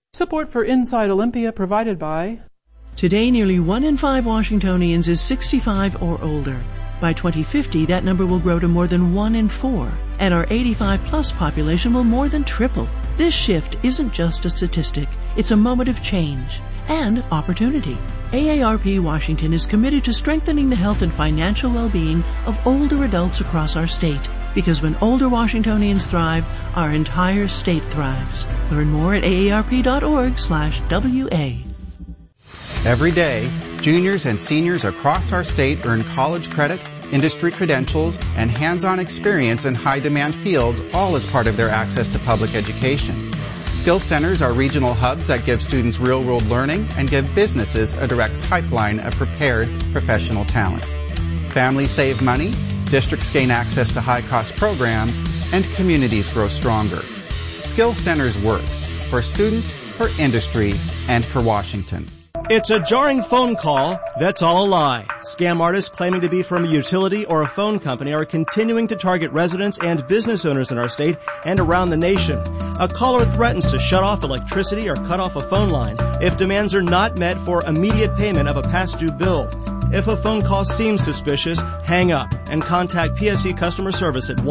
Support for Inside Olympia provided by... Today, nearly 1 in 5 Washingtonians is 65 or older. By 2050, that number will grow to more than 1 in 4, and our 85-plus population will more than triple. This shift isn't just a statistic. It's a moment of change and opportunity. AARP Washington is committed to strengthening the health and financial well-being of older adults across our state. Because when older Washingtonians thrive, our entire state thrives. Learn more at aarp.org/WA. Every day, juniors and seniors across our state earn college credit, industry credentials, and hands-on experience in high-demand fields, all as part of their access to public education. Skill centers are regional hubs that give students real-world learning and give businesses a direct pipeline of prepared professional talent. Families save money, districts gain access to high-cost programs, and communities grow stronger. Skill centers work for students, for industry, and for Washington. It's a jarring phone call that's all a lie. Scam artists claiming to be from a utility or a phone company are continuing to target residents and business owners in our state and around the nation. A caller threatens to shut off electricity or cut off a phone line if demands are not met for immediate payment of a past due bill. If a phone call seems suspicious, hang up and contact PSE customer service at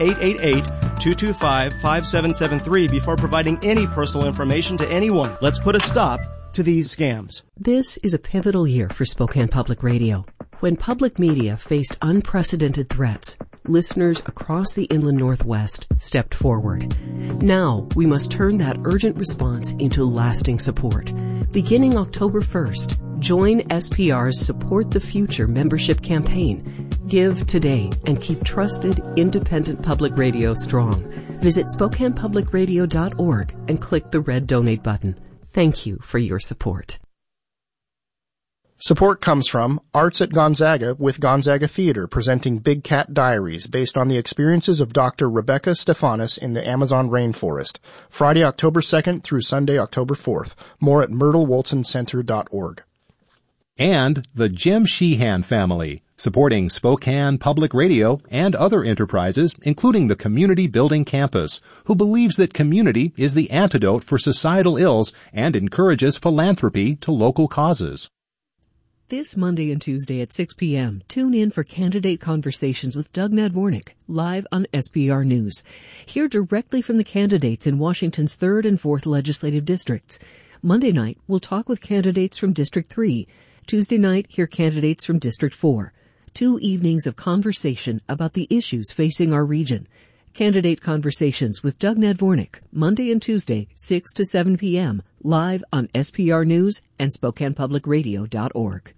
1-888-225-5773 before providing any personal information to anyone. Let's put a stop to these scams. This is a pivotal year for Spokane Public Radio. When public media faced unprecedented threats, listeners across the inland Northwest stepped forward. Now, we must turn that urgent response into lasting support. Beginning October 1st, join SPR's Support the Future membership campaign. Give today and keep trusted, independent public radio strong. Visit SpokanePublicRadio.org and click the red donate button. Thank you for your support. Support comes from Arts at Gonzaga with Gonzaga Theater presenting Big Cat Diaries based on the experiences of Dr. Rebecca Stefanis in the Amazon rainforest. Friday, October 2nd through Sunday, October 4th. More at myrtlewolsoncenter.org. And the Jim Sheehan family, supporting Spokane Public Radio and other enterprises, including the Community Building Campus, who believes that community is the antidote for societal ills and encourages philanthropy to local causes. This Monday and Tuesday at 6 p.m., tune in for Candidate Conversations with Doug Nadwornik, live on SPR News. Hear directly from the candidates in Washington's 3rd and 4th legislative districts. Monday night, we'll talk with candidates from District 3. Tuesday night, hear candidates from District 4. 2 evenings of conversation about the issues facing our region. Candidate Conversations with Doug Nadwornik, Monday and Tuesday, 6 to 7 p.m., live on SPR News and SpokanePublicRadio.org.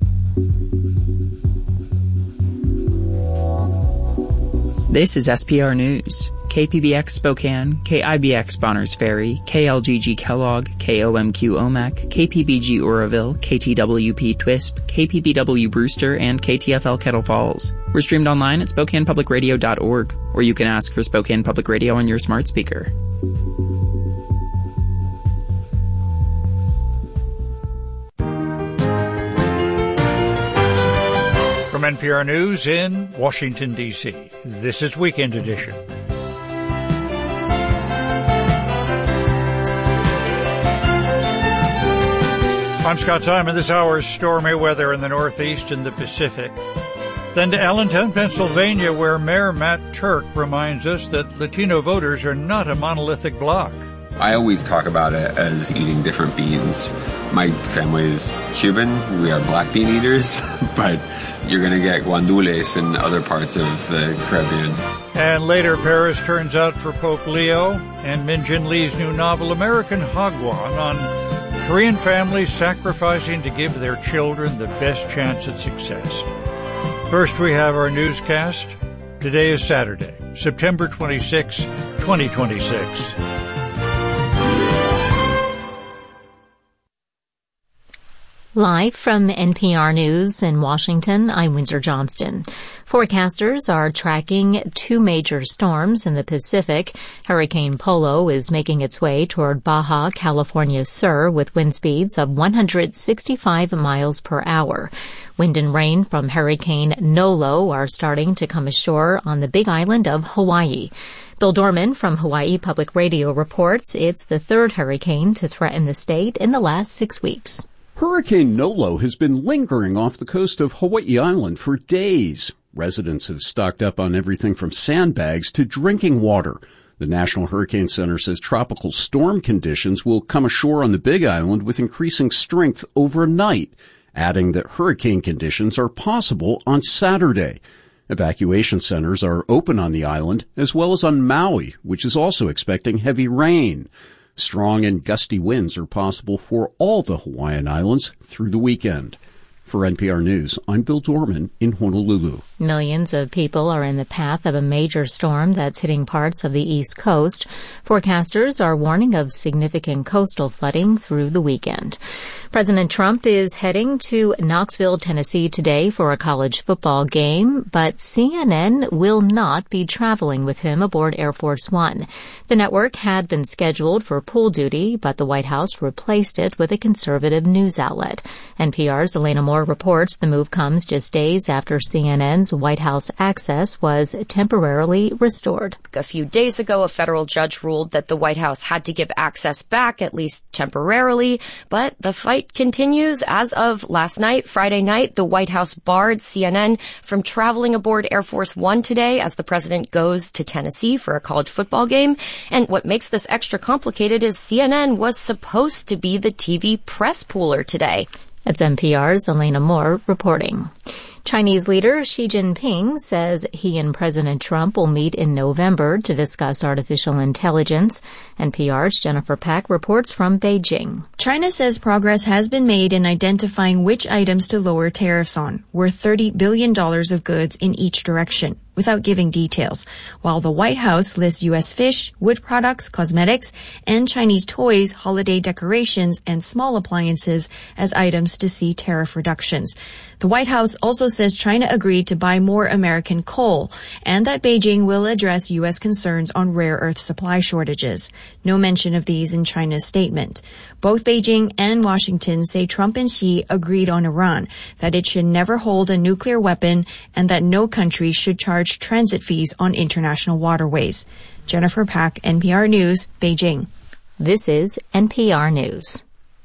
This is SPR News. KPBX Spokane, KIBX Bonners Ferry, KLGG Kellogg, KOMQ Omak, KPBG Oroville, KTWP Twisp, KPBW Brewster, and KTFL Kettle Falls. We're streamed online at SpokanePublicRadio.org, or you can ask for Spokane Public Radio on your smart speaker. From NPR News in Washington, D.C., this is Weekend Edition. I'm Scott Simon. This hour's stormy weather in the Northeast and the Pacific. Then to Allentown, Pennsylvania, where Mayor Matt Turk reminds us that Latino voters are not a monolithic bloc. I always talk about it as eating different beans. My family is Cuban. We are black bean eaters, but you're going to get guandules in other parts of the Caribbean. And later, Paris turns out for Pope Leo, and Min Jin Lee's new novel, American Hagwon, on Korean families sacrificing to give their children the best chance at success. First, we have our newscast. Today is Saturday, September 26, 2026. Live from NPR News in Washington, I'm Windsor Johnston. Forecasters are tracking two major storms in the Pacific. Hurricane Polo is making its way toward Baja California Sur with wind speeds of 165 miles per hour. Wind and rain from Hurricane Nolo are starting to come ashore on the Big Island of Hawaii. Bill Dorman from Hawaii Public Radio reports it's the third hurricane to threaten the state in the last 6 weeks. Hurricane Nolo has been lingering off the coast of Hawaii Island for days. Residents have stocked up on everything from sandbags to drinking water. The National Hurricane Center says tropical storm conditions will come ashore on the Big Island with increasing strength overnight, adding that hurricane conditions are possible on Saturday. Evacuation centers are open on the island, as well as on Maui, which is also expecting heavy rain. Strong and gusty winds are possible for all the Hawaiian Islands through the weekend. For NPR News, I'm Bill Dorman in Honolulu. Millions of people are in the path of a major storm that's hitting parts of the East Coast. Forecasters are warning of significant coastal flooding through the weekend. President Trump is heading to Knoxville, Tennessee today for a college football game, but CNN will not be traveling with him aboard Air Force One. The network had been scheduled for pool duty, but the White House replaced it with a conservative news outlet. NPR's Elena Moore reports the move comes just days after CNN's White House access was temporarily restored. A few days ago, a federal judge ruled that the White House had to give access back, at least temporarily, but the fight continues. As of last night, Friday night, the White House barred CNN from traveling aboard Air Force One today as the president goes to Tennessee for a college football game. And what makes this extra complicated is CNN was supposed to be the TV press pooler today. That's NPR's Elena Moore reporting. Chinese leader Xi Jinping says he and President Trump will meet in November to discuss artificial intelligence. NPR's Jennifer Pack reports from Beijing. China says progress has been made in identifying which items to lower tariffs on, worth $30 billion of goods in each direction, without giving details, while the White House lists U.S. fish, wood products, cosmetics, and Chinese toys, holiday decorations, and small appliances as items to see tariff reductions. The White House also says China agreed to buy more American coal, and that Beijing will address U.S. concerns on rare earth supply shortages. No mention of these in China's statement. Both Beijing and Washington say Trump and Xi agreed on Iran, that it should never hold a nuclear weapon, and that no country should charge transit fees on international waterways. Jennifer Pack, NPR News, Beijing. This is NPR News.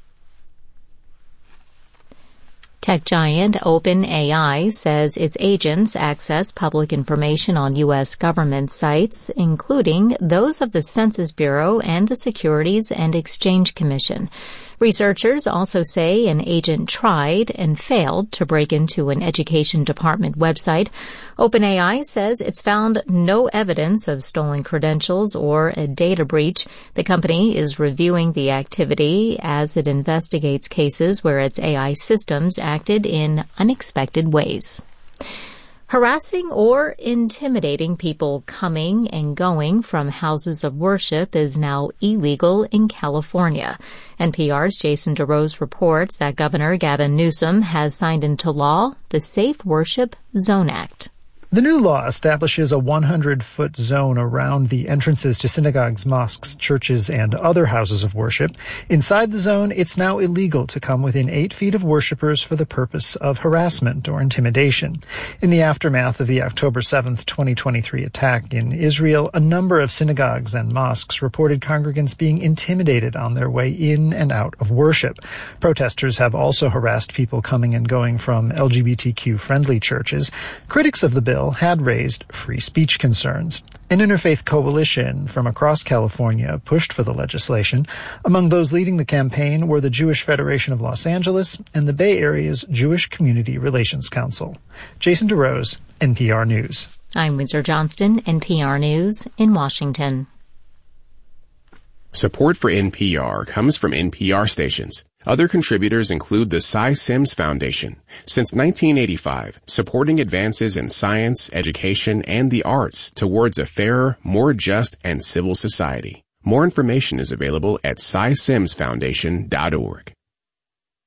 Tech giant OpenAI says its agents access public information on U.S. government sites, including those of the Census Bureau and the Securities and Exchange Commission. Researchers also say an agent tried and failed to break into an education department website. OpenAI says it's found no evidence of stolen credentials or a data breach. The company is reviewing the activity as it investigates cases where its AI systems acted in unexpected ways. Harassing or intimidating people coming and going from houses of worship is now illegal in California. NPR's Jason DeRose reports that Governor Gavin Newsom has signed into law the Safe Worship Zone Act. The new law establishes a 100-foot zone around the entrances to synagogues, mosques, churches, and other houses of worship. Inside the zone, it's now illegal to come within 8 feet of worshipers for the purpose of harassment or intimidation. In the aftermath of the October 7th, 2023 attack in Israel, a number of synagogues and mosques reported congregants being intimidated on their way in and out of worship. Protesters have also harassed people coming and going from LGBTQ-friendly churches. Critics of the bill had raised free speech concerns. An interfaith coalition from across California pushed for the legislation. Among those leading the campaign were the Jewish Federation of Los Angeles and the Bay Area's Jewish Community Relations Council. Jason DeRose, NPR News. I'm Windsor Johnston, NPR News in Washington. Support for NPR comes from NPR stations. Other contributors include the Cy Sims Foundation. Since 1985, supporting advances in science, education, and the arts towards a fairer, more just, and civil society. More information is available at cysimsfoundation.org.